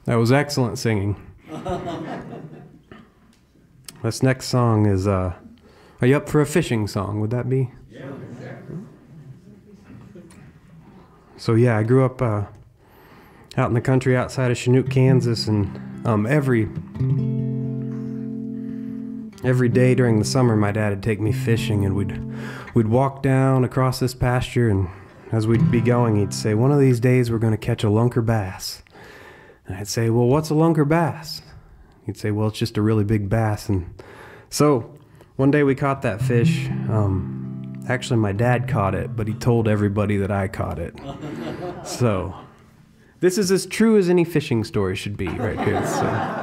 That was excellent singing. This next song is, are you up for a fishing song? Would that be? Yeah. So yeah, I grew up out in the country outside of Chinook, Kansas, and every day during the summer, my dad would take me fishing, and we'd walk down across this pasture, and as we'd be going, he'd say, "One of these days we're going to catch a lunker bass." And I'd say, "Well, what's a lunker bass?" He'd say, "Well, it's just a really big bass." And so one day we caught that fish. Actually, my dad caught it, but he told everybody that I caught it. So this is as true as any fishing story should be right here. So.